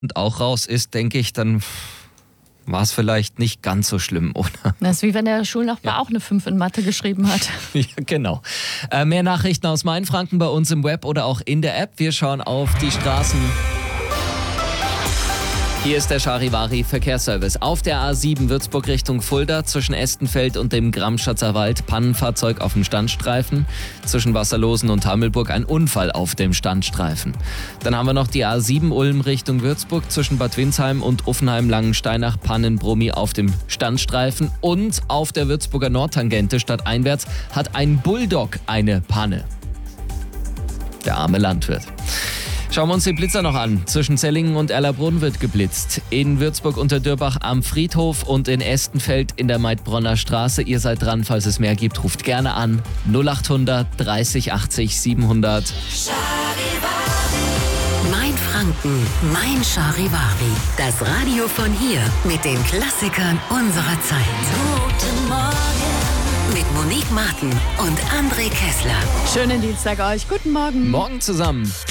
und auch raus ist, denke ich, dann war es vielleicht nicht ganz so schlimm, oder? Das ist wie wenn der Schulnachbar auch eine 5 in Mathe geschrieben hat. Ja, genau. Mehr Nachrichten aus Mainfranken bei uns im Web oder auch in der App. Wir schauen auf die Straßen. Hier ist der Charivari Verkehrsservice. Auf der A7 Würzburg Richtung Fulda zwischen Estenfeld und dem Gramschatzer Wald Pannenfahrzeug auf dem Standstreifen. Zwischen Wasserlosen und Hammelburg ein Unfall auf dem Standstreifen. Dann haben wir noch die A7 Ulm Richtung Würzburg zwischen Bad Windsheim und Uffenheim-Langensteinach Pannenbrummi auf dem Standstreifen. Und auf der Würzburger Nordtangente stadteinwärts hat ein Bulldog eine Panne. Der arme Landwirt. Schauen wir uns den Blitzer noch an. Zwischen Zellingen und Erlabrunn wird geblitzt. In Würzburg unter Dürbach am Friedhof und in Estenfeld in der Maidbronner Straße. Ihr seid dran, falls es mehr gibt, ruft gerne an. 0800 30 80 700. Mainfranken, mein Charivari. Das Radio von hier mit den Klassikern unserer Zeit. Guten Morgen mit Monique Martin und André Kessler. Schönen Dienstag euch. Guten Morgen. Morgen zusammen.